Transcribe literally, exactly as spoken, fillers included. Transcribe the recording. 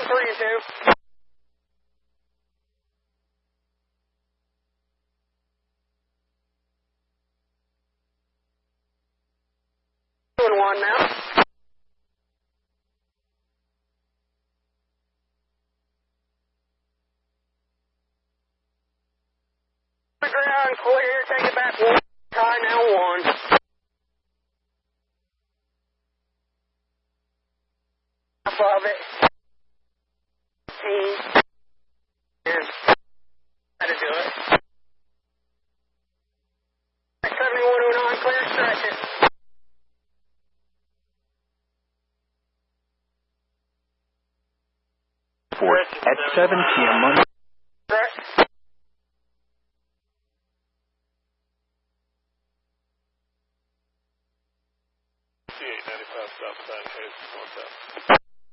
three and two. Two and one now. Ground clear, take it back one. High now one. Above it. Team. And how to do it. seventy-one oh nine, clear, stretch it. Fourth at seven p m Monday. Stretch. C eight ninety-five, stop sign, case, one step.